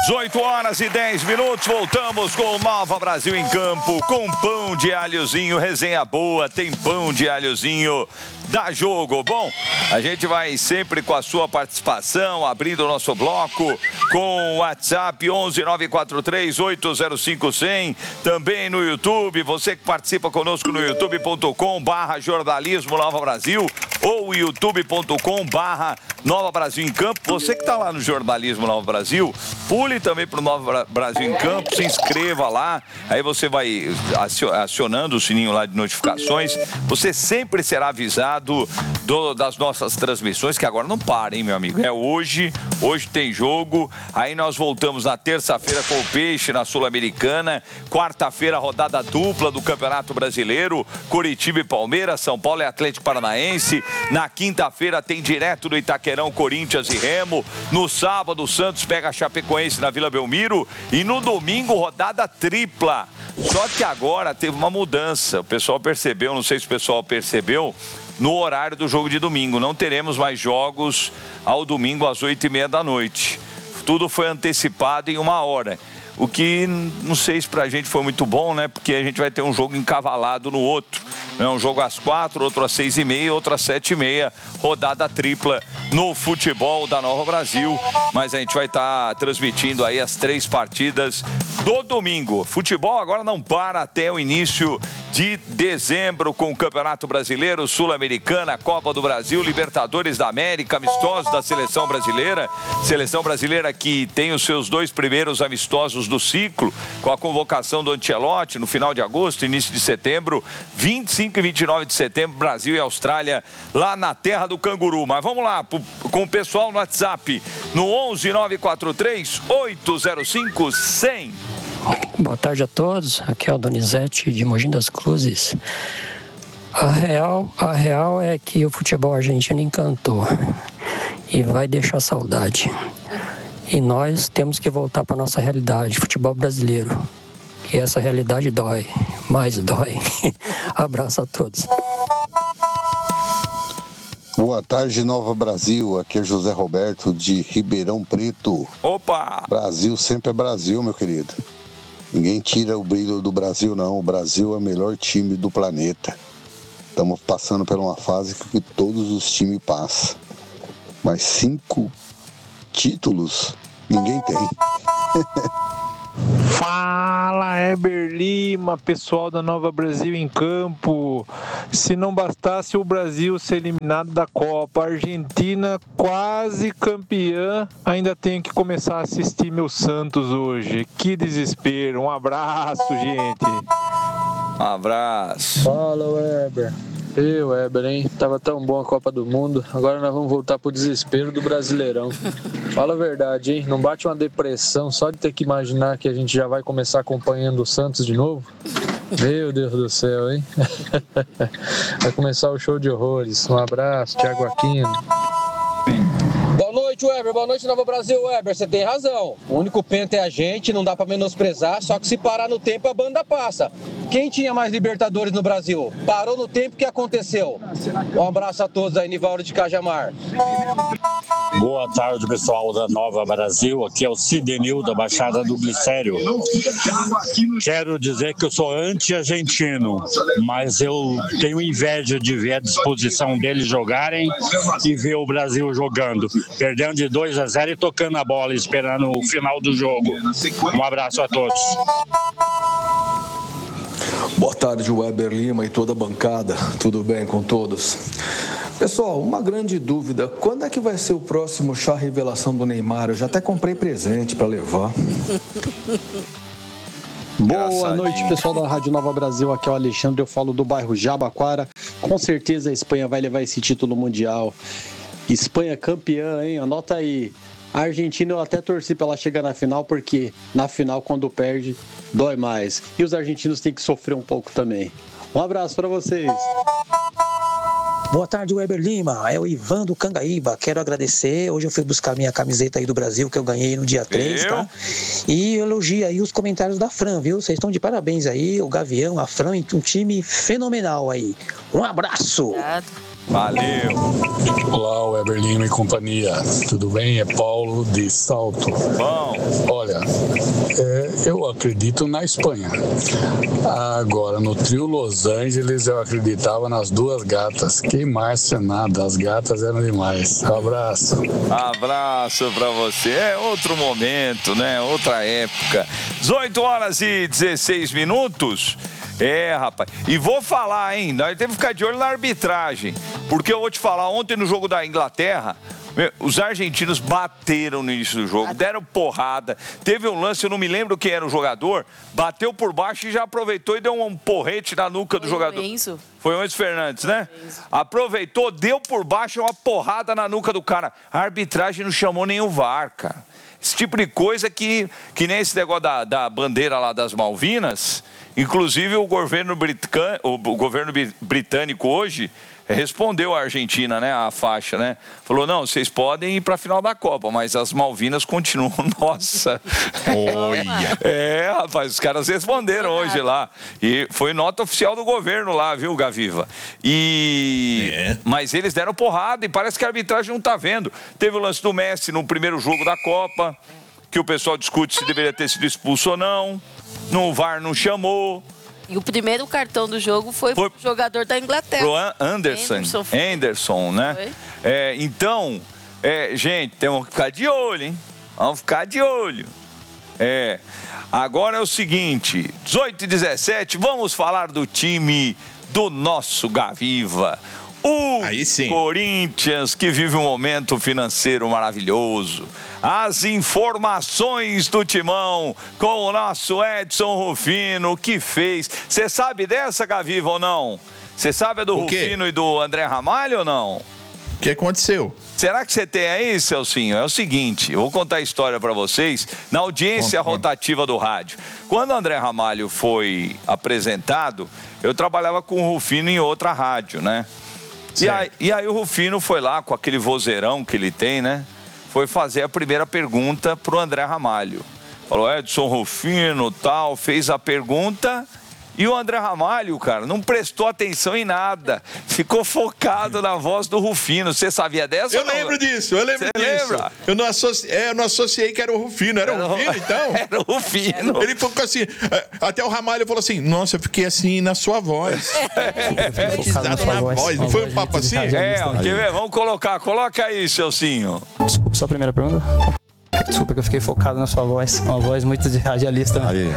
18h10, voltamos com Nova Brasil em Campo, com pão de alhozinho, resenha boa, tem pão de alhozinho, dá jogo. Bom, a gente vai sempre com a sua participação, abrindo o nosso bloco com o WhatsApp 11943-805-100, também no YouTube, você que participa conosco no youtube.com/jornalismo Nova Brasil ou youtube.com/Nova Brasil em Campo. Você que está lá no Jornalismo Nova Brasil, pule também para o Nova Brasil em Campo, se inscreva lá, aí você vai acionando o sininho lá de notificações, você sempre será avisado das nossas transmissões, que agora não para, hein, meu amigo? É hoje tem jogo, aí nós voltamos na terça-feira com o Peixe na Sul-Americana, quarta-feira rodada dupla do Campeonato Brasileiro, Coritiba e Palmeiras, São Paulo e Atlético Paranaense, na quinta-feira tem direto do Itaquerão, Corinthians e Remo, no sábado o Santos pega a Chapecoense na Vila Belmiro e no domingo rodada tripla. Só que agora teve uma mudança, o pessoal percebeu, não sei se o pessoal percebeu, no horário do jogo de domingo. Não teremos mais jogos ao domingo às 8h30 da noite. Tudo foi antecipado em 1 hora. O que não sei se pra gente foi muito bom, né? Porque a gente vai ter um jogo encavalado no outro. Um jogo às 4, outro às 6h30, outro às 7h30. Rodada tripla no futebol da Nova Brasil. Mas a gente vai estar transmitindo aí as 3 partidas do domingo. Futebol agora não para até o início de dezembro com o Campeonato Brasileiro, Sul-Americana, Copa do Brasil, Libertadores da América, amistosos da Seleção Brasileira. Seleção Brasileira que tem os seus 2 primeiros amistosos do ciclo, com a convocação do Ancelotti no final de agosto, início de setembro, 25 e 29 de setembro, Brasil e Austrália, lá na terra do canguru. Mas vamos lá, com o pessoal no WhatsApp, no 11-943-805-100. Boa tarde a todos, aqui é o Donizete de Mogi das Cruzes. A real é que o futebol argentino encantou e vai deixar saudade. E nós temos que voltar para a nossa realidade, futebol brasileiro. E essa realidade dói, mais dói. Abraço a todos. Boa tarde, Nova Brasil. Aqui é José Roberto de Ribeirão Preto. Opa! Brasil sempre é Brasil, meu querido. Ninguém tira o brilho do Brasil, não. O Brasil é o melhor time do planeta. Estamos passando por uma fase que todos os times passam. Mas 5 títulos ninguém tem. Fala, Heber Lima, pessoal da Nova Brasil em Campo. Se não bastasse o Brasil ser eliminado da Copa, a Argentina quase campeã, ainda tenho que começar a assistir meu Santos hoje. Que desespero. Um abraço, gente. Um abraço. Fala, Weber. Eu, Weber, hein? Tava tão bom a Copa do Mundo. Agora nós vamos voltar pro desespero do Brasileirão. Fala a verdade, hein? Não bate uma depressão só de ter que imaginar que a gente já vai começar acompanhando o Santos de novo? Meu Deus do céu, hein? Vai começar o show de horrores. Um abraço, Thiago Aquino. Boa noite, Weber. Boa noite, Nova Brasil. Weber, você tem razão. O único penta é a gente, não dá pra menosprezar, só que se parar no tempo, a banda passa. Quem tinha mais Libertadores no Brasil? Parou no tempo, o que aconteceu? Um abraço a todos aí, Nivaldo de Cajamar. Boa tarde, pessoal da Nova Brasil. Aqui é o Cidenil, da Baixada do Glicério. Quero dizer que eu sou anti-argentino, mas eu tenho inveja de ver a disposição deles jogarem e ver o Brasil jogando, perdendo de 2-0 e tocando a bola, esperando o final do jogo. Um abraço a todos. Boa tarde, Weber Lima e toda a bancada. Tudo bem com todos? Pessoal, uma grande dúvida. Quando é que vai ser o próximo chá revelação do Neymar? Eu já até comprei presente para levar. Boa noite, pessoal da Rádio Nova Brasil. Aqui é o Alexandre, eu falo do bairro Jabaquara. Com certeza a Espanha vai levar esse título mundial. Espanha campeã, hein? Anota aí. A Argentina eu até torci para ela chegar na final, porque na final, quando perde, dói mais. E os argentinos têm que sofrer um pouco também. Um abraço para vocês. Boa tarde, Weber Lima. É o Ivan do Cangaíba. Quero agradecer. Hoje eu fui buscar minha camiseta aí do Brasil, que eu ganhei no dia 3, tá? E elogio aí os comentários da Fran, viu? Vocês estão de parabéns aí. O Gavião, a Fran, um time fenomenal aí. Um abraço. Valeu. Olá, Weber Lima e companhia. Tudo bem? É Paulo de Salto. Bom. Olha, eu acredito na Espanha. Agora, no trio Los Angeles, eu acreditava nas duas gatas. Que Márcia nada, as gatas eram demais. Abraço. Abraço pra você. É outro momento, né? Outra época. 18h16. Rapaz. E vou falar, hein? Nós temos que ficar de olho na arbitragem. Porque eu vou te falar, ontem no jogo da Inglaterra, os argentinos bateram no início do jogo, deram porrada. Teve um lance, eu não me lembro quem era o jogador, bateu por baixo e já aproveitou e deu um porrete na nuca do jogador. Foi o Enzo Fernandes, né? Aproveitou, deu por baixo uma porrada na nuca do cara. A arbitragem não chamou nem o VAR, cara. Esse tipo de coisa que nem esse negócio da bandeira lá das Malvinas. Inclusive o governo britânico hoje respondeu à Argentina, né, a faixa, né? Falou, não, vocês podem ir para a final da Copa, mas as Malvinas continuam nossa. Olha. Rapaz, os caras responderam hoje lá. E foi nota oficial do governo lá, viu, Gaviva? Mas eles deram porrada e parece que a arbitragem não tá vendo. Teve o lance do Messi no primeiro jogo da Copa, que o pessoal discute se deveria ter sido expulso ou não. No VAR não chamou. E o primeiro cartão do jogo foi pro jogador da Inglaterra. Pro Anderson, né? Então, gente, temos que ficar de olho, hein? Vamos ficar de olho. Agora é o seguinte, 18h17, vamos falar do time do nosso Gaviva. O Corinthians, que vive um momento financeiro maravilhoso. As informações do Timão com o nosso Edson Rufino, que fez. Você sabe dessa, Gaviva, ou não? Você sabe do Rufino e do André Ramalho ou não? O que aconteceu? Será que você tem aí, Celcinho? É o seguinte, eu vou contar a história para vocês na audiência rotativa do rádio. Quando o André Ramalho foi apresentado, eu trabalhava com o Rufino em outra rádio, né? E aí o Rufino foi lá com aquele vozeirão que ele tem, né? Foi fazer a primeira pergunta pro André Ramalho. Falou, Edson Rufino, tal, fez a pergunta e o André Ramalho, cara, não prestou atenção em nada. Ficou focado na voz do Rufino. Você sabia dessa? Eu lembro disso. Lembra? Eu não associei que era o Rufino. Era o Rufino, então? Era o Rufino. Ele ficou assim, até o Ramalho falou assim, nossa, eu fiquei assim na sua voz. Hipnotizado na voz. Não foi um papo assim? Quer ver? Vamos colocar. Coloca aí, Celcinho. Desculpa, só a primeira pergunta. Desculpa que eu fiquei focado na sua voz. Uma voz muito de radialista. Aí.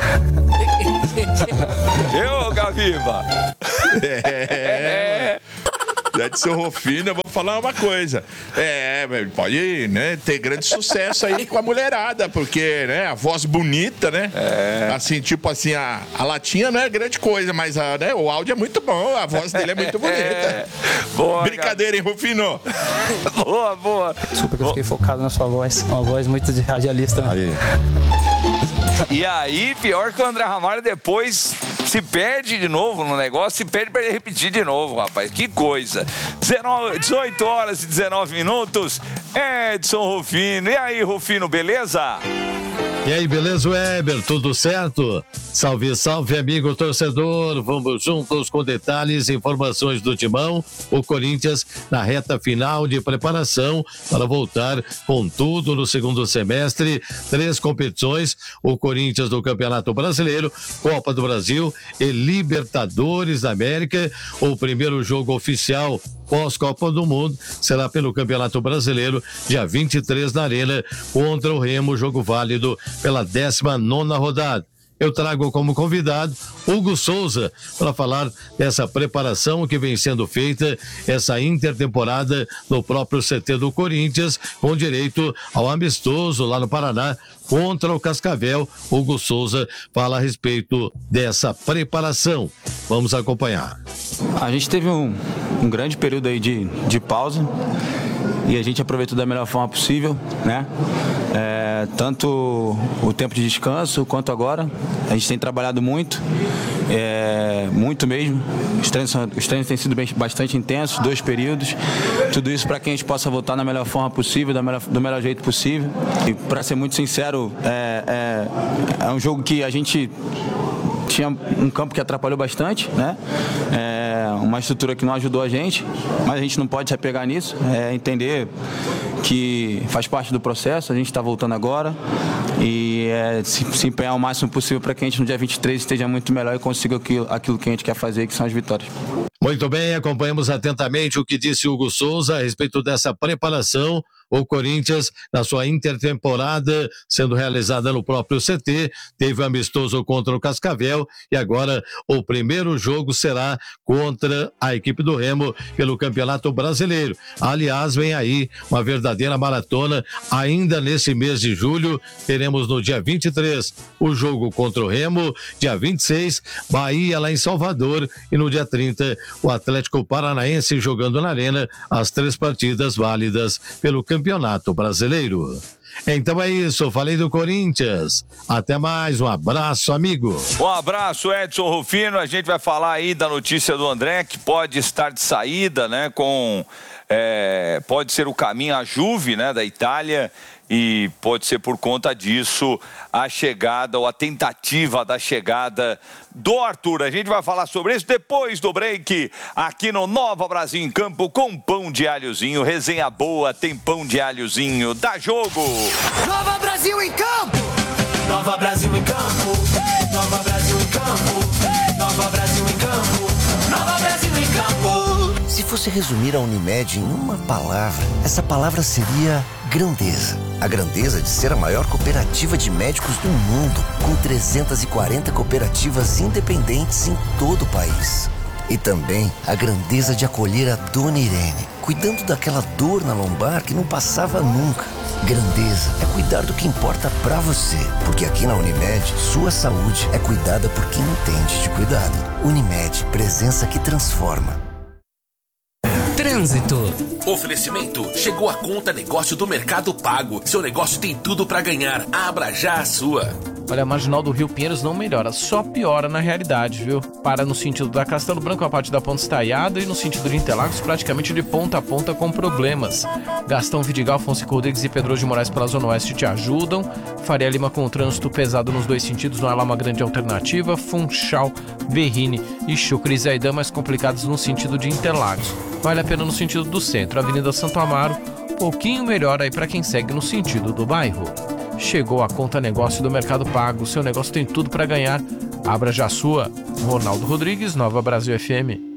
Eu, Gaviva? Edson Rufino, eu vou falar uma coisa. Pode, né, ter grande sucesso aí com a mulherada, porque, né, a voz bonita, né? Assim, tipo assim, a latinha não é grande coisa, mas né, o áudio é muito bom, a voz dele é muito bonita. Boa, brincadeira, hein, Rufino? Boa. Desculpa que eu fiquei focado na sua voz. Uma voz muito de radialista. Aí. E aí, pior que o André Ramalho depois se perde de novo no negócio, se perde para ele repetir de novo, rapaz. Que coisa. 18h19. Edson Rufino. E aí, Rufino, beleza? E aí, beleza, Weber? Tudo certo? Salve, salve, amigo torcedor. Vamos juntos com detalhes e informações do Timão. O Corinthians na reta final de preparação para voltar com tudo no segundo semestre. 3 competições, o Corinthians do Campeonato Brasileiro, Copa do Brasil e Libertadores da América. O primeiro jogo oficial pós-Copa do Mundo será pelo Campeonato Brasileiro, dia 23 na Arena, contra o Remo, jogo válido pela 19ª rodada. Eu trago como convidado Hugo Souza para falar dessa preparação que vem sendo feita, essa intertemporada no próprio CT do Corinthians, com direito ao amistoso lá no Paraná contra o Cascavel. Hugo Souza fala a respeito dessa preparação. Vamos acompanhar. A gente teve um grande período aí de pausa e a gente aproveitou da melhor forma possível, né? Tanto o tempo de descanso quanto agora. A gente tem trabalhado muito, muito mesmo. Os treinos têm sido bastante intensos, 2 períodos. Tudo isso para que a gente possa voltar na melhor forma possível, do melhor jeito possível. E para ser muito sincero, é um jogo que a gente tinha um campo que atrapalhou bastante, né? Uma estrutura que não ajudou a gente, mas a gente não pode se apegar nisso, entender que faz parte do processo, a gente está voltando agora e se empenhar o máximo possível para que a gente no dia 23 esteja muito melhor e consiga aquilo que a gente quer fazer, que são as vitórias. Muito bem, acompanhamos atentamente o que disse Hugo Souza a respeito dessa preparação. O Corinthians, na sua intertemporada, sendo realizada no próprio CT, teve um amistoso contra o Cascavel e agora o primeiro jogo será contra a equipe do Remo pelo Campeonato Brasileiro. Aliás, vem aí uma verdadeira maratona ainda nesse mês de julho. Teremos no dia 23 o jogo contra o Remo, dia 26 Bahia lá em Salvador e no dia 30 o Atlético Paranaense jogando na Arena as 3 partidas válidas pelo Campeonato Brasileiro. Então é isso, falei do Corinthians. Até mais, um abraço, amigo. Um abraço, Edson Rufino. A gente vai falar aí da notícia do André, que pode estar de saída, né? Pode ser o caminho à Juve, né, da Itália. E pode ser por conta disso a chegada ou a tentativa da chegada do Arthur. A gente vai falar sobre isso depois do break aqui no Nova Brasil em Campo com pão de alhozinho. Resenha boa, tem pão de alhozinho. Dá jogo! Nova Brasil em Campo! Nova Brasil em Campo! Nova Brasil em Campo! Nova Brasil em Campo! Nova Brasil em Campo! Se fosse resumir a Unimed em uma palavra, essa palavra seria grandeza. A grandeza de ser a maior cooperativa de médicos do mundo, com 340 cooperativas independentes em todo o país. E também a grandeza de acolher a Dona Irene, cuidando daquela dor na lombar que não passava nunca. Grandeza é cuidar do que importa pra você, porque aqui na Unimed, sua saúde é cuidada por quem entende de cuidado. Unimed, presença que transforma. Trânsito. Oferecimento. Chegou a conta negócio do Mercado Pago. Seu negócio tem tudo pra ganhar. Abra já a sua. Olha, a Marginal do Rio Pinheiros não melhora, só piora na realidade, viu? Para no sentido da Castelo Branco, a parte da ponta estaiada, e no sentido de Interlagos, praticamente de ponta a ponta com problemas. Gastão Vidigal, Afonso Rodrigues e Pedro de Moraes pela Zona Oeste te ajudam. Faria Lima com trânsito pesado nos dois sentidos, não é lá uma grande alternativa. Funchal, Berrini e Chucre e Zaidan mais complicados no sentido de Interlagos. Vale a pena no sentido do centro. Avenida Santo Amaro, pouquinho melhor aí para quem segue no sentido do bairro. Chegou a conta negócio do Mercado Pago. Seu negócio tem tudo para ganhar. Abra já a sua. Ronaldo Rodrigues, Nova Brasil FM.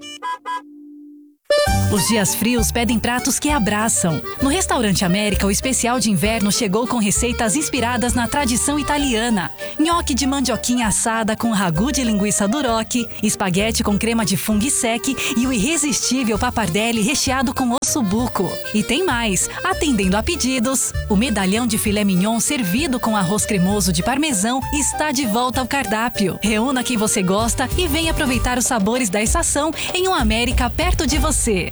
Os dias frios pedem pratos que abraçam. No Restaurante América, o especial de inverno chegou com receitas inspiradas na tradição italiana. Nhoque de mandioquinha assada com ragu de linguiça duroc, espaguete com crema de fungo sec e o irresistível pappardelle recheado com ossobuco. E tem mais, atendendo a pedidos, o medalhão de filé mignon servido com arroz cremoso de parmesão está de volta ao cardápio. Reúna quem você gosta e venha aproveitar os sabores da estação em um América perto de você.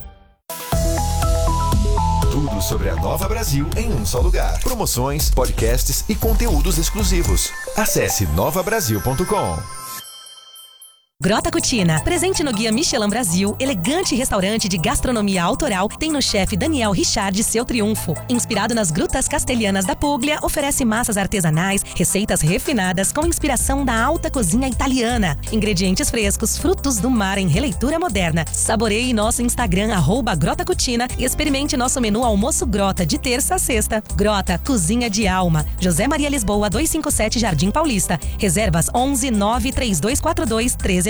Tudo sobre a Nova Brasil em um só lugar. Promoções, podcasts e conteúdos exclusivos. Acesse novabrasil.com. Grota Cucina, presente no Guia Michelin Brasil, elegante restaurante de gastronomia autoral, tem no chefe Daniel Richard seu triunfo. Inspirado nas grutas castelhanas da Puglia, oferece massas artesanais, receitas refinadas com inspiração da alta cozinha italiana. Ingredientes frescos, frutos do mar em releitura moderna. Saboreie nosso Instagram, @Grota Cucina, e experimente nosso menu almoço Grota, de terça a sexta. Grota, cozinha de alma. José Maria Lisboa, 257 Jardim Paulista. Reservas 11 93242 1399.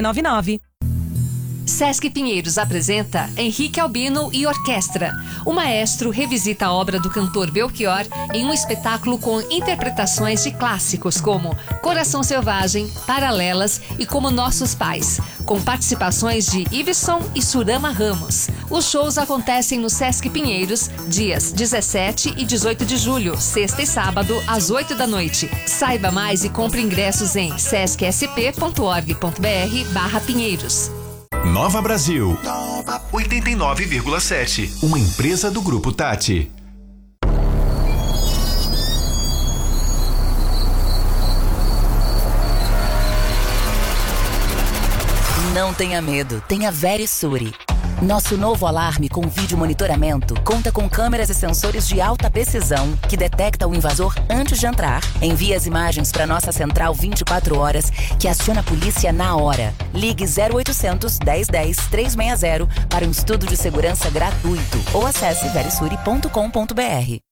Sesc Pinheiros apresenta Henrique Albino e Orquestra. O maestro revisita a obra do cantor Belchior em um espetáculo com interpretações de clássicos como Coração Selvagem, Paralelas e Como Nossos Pais, com participações de Iveson e Surama Ramos. Os shows acontecem no Sesc Pinheiros, dias 17 e 18 de julho, sexta e sábado, às 8 da noite. Saiba mais e compre ingressos em sescsp.org.br/Pinheiros. Nova Brasil 89,7. Uma empresa do Grupo Tati. Não tenha medo, tenha Verisure. Nosso novo alarme com vídeo monitoramento conta com câmeras e sensores de alta precisão que detecta o invasor antes de entrar, envia as imagens para nossa central 24 horas, que aciona a polícia na hora. Ligue 0800 1010 360 para um estudo de segurança gratuito ou acesse verisuri.com.br.